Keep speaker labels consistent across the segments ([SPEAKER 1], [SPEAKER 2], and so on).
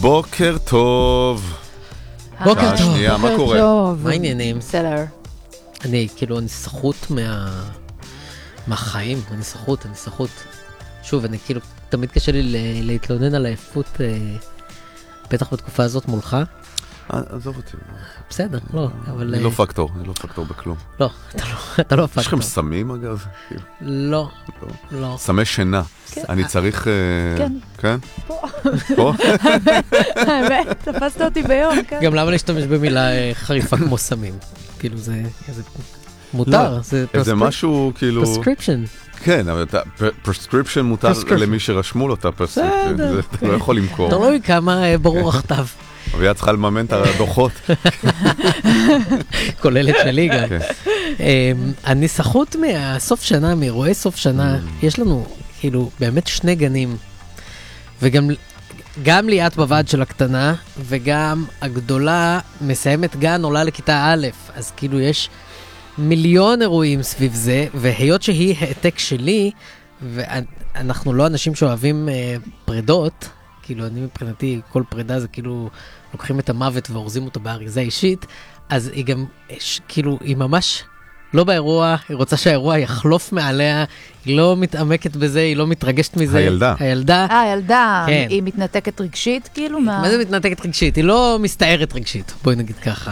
[SPEAKER 1] בוקר טוב.
[SPEAKER 2] בוקר טוב.
[SPEAKER 1] שנייה, מה קורה?
[SPEAKER 2] מה העניינים?
[SPEAKER 3] בסדר.
[SPEAKER 2] אני כאילו הנסחות מהחיים, הנסחות. שוב, אני כאילו, תמיד קשה לי להתלונן על העייפות, בטח בתקופה הזאת מולך.
[SPEAKER 1] עזוב אותי.
[SPEAKER 2] בסדר, לא, אבל...
[SPEAKER 1] אני לא פקטור בכלום.
[SPEAKER 2] לא, אתה לא פקטור.
[SPEAKER 1] יש לכם סמים אגב?
[SPEAKER 2] לא.
[SPEAKER 1] סמי שינה. אני צריך... כן? פה?
[SPEAKER 3] האמת, תפסת אותי ביום, כן.
[SPEAKER 2] גם למה להשתמש במילה חריפה כמו סמים? כאילו זה מותר.
[SPEAKER 1] זה משהו כאילו...
[SPEAKER 2] פרסקריפשן.
[SPEAKER 1] כן, אבל פרסקריפשן מותר למי שרשמו לו את הפרסקריפשן. אתה לא יכול למכור.
[SPEAKER 2] תלוי כמה ברור הכתב.
[SPEAKER 1] אבל צריכה לממן את הדוחות.
[SPEAKER 2] כוללת שלי גם. הנסחות מהסוף שנה, מאירועי סוף שנה, יש לנו כאילו באמת שני גנים, וגם ליאת בוועד של הקטנה, וגם הגדולה מסיימת גן, עולה לכיתה א', אז כאילו יש מיליון אירועים סביב זה, והיות שהיא העתק שלי, ואנחנו לא אנשים שאוהבים פרדות, כאילו אני מבחינתי כל פרידה זה כאילו לוקחים את המוות ואורזים אותו באריזה אישית, אז היא גם כאילו היא ממש לא באירוע, היא רוצה שהאירוע יחלוף מעליה, היא לא מתעמקת בזה, היא לא מתרגשת מזה.
[SPEAKER 1] הילדה.
[SPEAKER 3] הילדה,
[SPEAKER 2] כן.
[SPEAKER 3] היא מתנתקת רגשית כאילו?
[SPEAKER 2] מה זה מתנתקת רגשית? היא לא מסתערת רגשית, בואי נגיד ככה.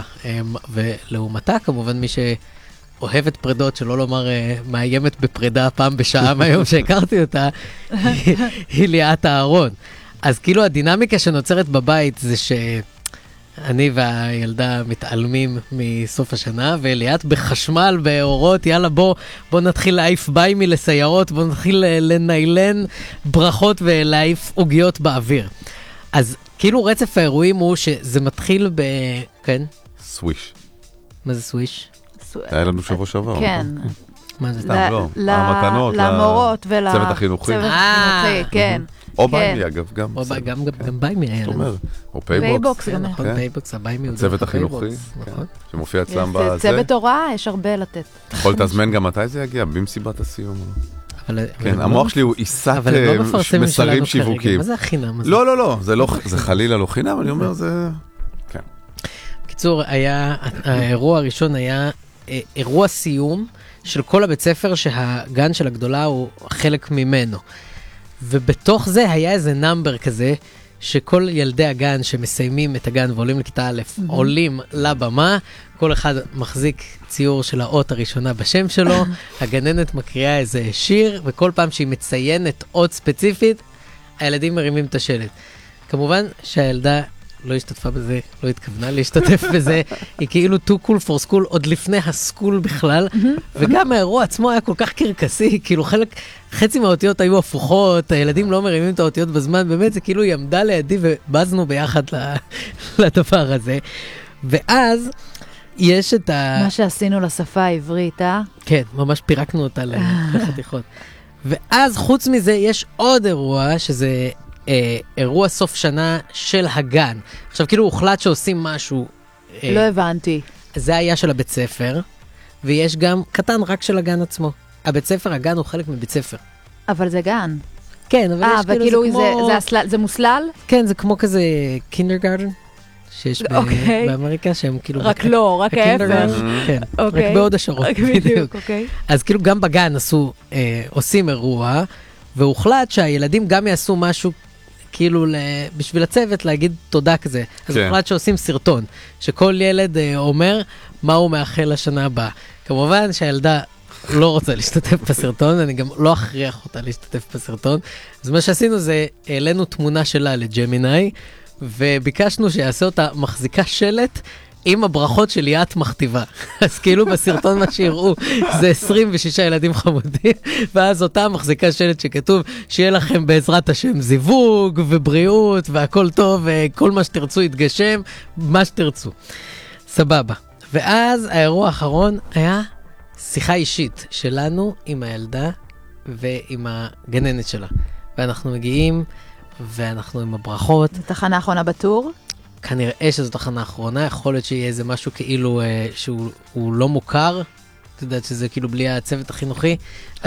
[SPEAKER 2] ולעומתה כמובן מי שאוהבת פרידות, שלא לומר מאיימת בפרידה פעם בשעה מהיום שהכרתי אותה, היא ליאת אהרון. אז כאילו הדינמיקה שנוצרת בבית זה שאני והילדה מתעלמים מסוף השנה, וליאת בחשמל, באורות, יאללה בוא נתחיל להעיף ביימי לסיירות, בוא נתחיל לניילן ברכות ולהעיף עוגיות באוויר. אז כאילו רצף האירועים הוא שזה מתחיל כן?
[SPEAKER 1] סוויש.
[SPEAKER 2] מה זה סוויש?
[SPEAKER 1] היה לנו שבוע שעבר.
[SPEAKER 3] כן.
[SPEAKER 2] מה זה?
[SPEAKER 1] סתם לא. המתנות,
[SPEAKER 3] למורות
[SPEAKER 1] צוות החינוכי.
[SPEAKER 3] צוות החינוכי, כן.
[SPEAKER 1] או ביימי אגב, גם
[SPEAKER 2] ביימי היה לנו.
[SPEAKER 1] או פייבוקס.
[SPEAKER 2] נכון, פייבוקס, הביימי הוא
[SPEAKER 1] צוות החינוכי, שמופיע אצלם בזה.
[SPEAKER 3] צוות הוראה, יש הרבה לתת.
[SPEAKER 1] יכול לתזמן גם מתי זה יגיע? במסיבת הסיום. כן,
[SPEAKER 2] אבל
[SPEAKER 1] המוח שלי הוא עיסת
[SPEAKER 2] אבל הם לא מפרסמים
[SPEAKER 1] מסרים
[SPEAKER 2] שלנו כרגע.
[SPEAKER 1] שיווקיים.
[SPEAKER 2] מה זה החינם הזה?
[SPEAKER 1] לא, זה חלילה לא חינם, אני אומר זה... כן.
[SPEAKER 2] בקיצור, האירוע הראשון היה אירוע סיום של כל הבית ספר שהגן של הגדולה הוא חלק ממנו. ובתוך זה היה איזה נאמבר כזה, שכל ילדי הגן שמסיימים את הגן ועולים לכיתה א', עולים לבמה, כל אחד מחזיק ציור של האות הראשונה בשם שלו, הגננת מקריאה איזה שיר, וכל פעם שהיא מציינת אות ספציפית, הילדים מרימים את השלט. כמובן שהילדה לא השתתפה בזה, לא התכוונה להשתתף בזה, היא כאילו too cool for school, עוד לפני הסקול בכלל, וגם האירוע עצמו היה כל כך קרקסי, כאילו חצי מהאותיות היו הפוכות, הילדים לא מרימים את האותיות בזמן, באמת זה כאילו היא עמדה לידי ובזנו ביחד לדבר הזה. ואז יש את
[SPEAKER 3] מה שעשינו לשפה העברית,
[SPEAKER 2] כן, ממש פירקנו אותה לחתיכות. ואז חוץ מזה יש עוד אירוע שזה... אירוע סוף שנה של הגן. עכשיו כאילו הוחלט שעושים משהו.
[SPEAKER 3] לא הבנתי.
[SPEAKER 2] זה היה של הבית ספר, ויש גם קטן רק של הגן עצמו. הבית ספר, הגן הוא חלק מבית ספר.
[SPEAKER 3] אבל זה גן.
[SPEAKER 2] כן, אבל יש כאילו זה כמו...
[SPEAKER 3] זה מוסלל?
[SPEAKER 2] כן, זה כמו כזה קינדרגארדן, שיש באמריקה שהם כאילו...
[SPEAKER 3] רק לא, רק ההפך.
[SPEAKER 2] כן, רק בעוד השרות.
[SPEAKER 3] בדיוק, אוקיי.
[SPEAKER 2] אז כאילו גם בגן עושים אירוע, והוחלט שהילדים גם יעשו משהו כאילו בשביל הצוות להגיד תודה כזה. אז הוחלט שעושים סרטון, שכל ילד אומר מה הוא מאחל לשנה הבאה. כמובן שהילדה לא רוצה להשתתף בסרטון, אני גם לא אכריח אותה להשתתף בסרטון. אז מה שעשינו זה, העלינו תמונה שלה לג'מיני, וביקשנו שיעשה אותה מחזיקה שלט, עם הברכות של ליאת מכתיבה. אז כאילו בסרטון מה שיראו, זה 26 ילדים חמודים, ואז אותה מחזיקה שלט שכתוב, שיהיה לכם בעזרת השם זיווג ובריאות, והכל טוב, וכל מה שתרצו יתגשם, מה שתרצו. סבבה. ואז האירוע האחרון היה שיחה אישית שלנו עם הילדה ועם הגננת שלה. ואנחנו מגיעים, ואנחנו עם הברכות.
[SPEAKER 3] זו תחנה האחרונה בטור?
[SPEAKER 2] כנראה שזו תחנה האחרונה, יכול להיות שיהיה איזה משהו כאילו שהוא לא מוכר, אתה יודעת שזה כאילו בלי הצוות החינוכי.